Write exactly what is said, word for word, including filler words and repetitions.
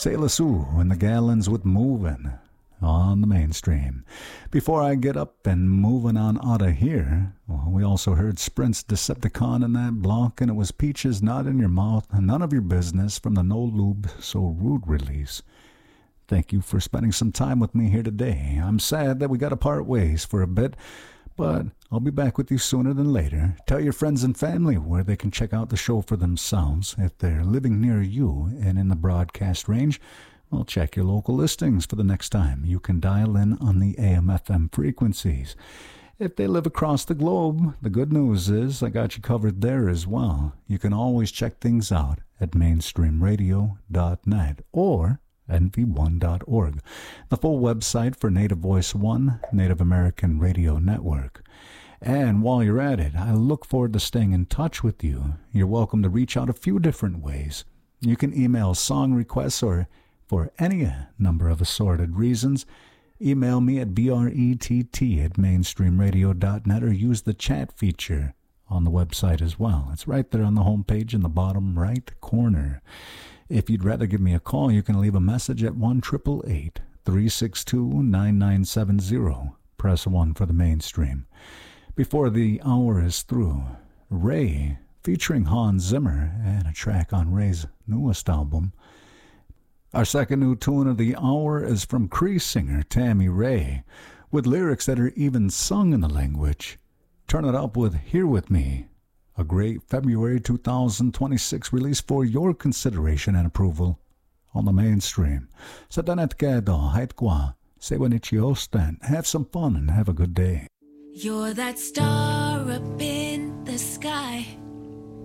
Sailor Sue and the Gallons with Movin' on the mainstream. Before I get up and moving on out of here, well, we also heard Sprint's Decepticon in that block, and it was Peaches Not in Your Mouth and None of Your Business from the No Lube So Rude release. Thank you for spending some time with me here today. I'm sad that we got to part ways for a bit, but I'll be back with you sooner than later. Tell your friends and family where they can check out the show for themselves. If they're living near you and in the broadcast range, well, check your local listings for the next time. You can dial in on the A M F M frequencies. If they live across the globe, the good news is I got you covered there as well. You can always check things out at mainstream radio dot net or N V one dot org, the full website for Native Voice One, Native American Radio Network. And while you're at it, I look forward to staying in touch with you. You're welcome to reach out a few different ways. You can email song requests, or for any number of assorted reasons, email me at brett at mainstream radio dot net or use the chat feature on the website as well. It's right there on the homepage in the bottom right corner. If you'd rather give me a call, you can leave a message at one eight eight eight, three six two, nine nine seven zero. Press one for the mainstream. Before the hour is through, Ray, featuring Hans Zimmer, and a track on Ray's newest album. Our second new tune of the hour is from Cree singer Tammy Ray, with lyrics that are even sung in the language. Turn it up with Here With Me, a great February two thousand twenty-six release for your consideration and approval on the mainstream. Sa danet kedo, hait kwa, se wanichiostan, have some fun and have a good day. You're that star up in the sky.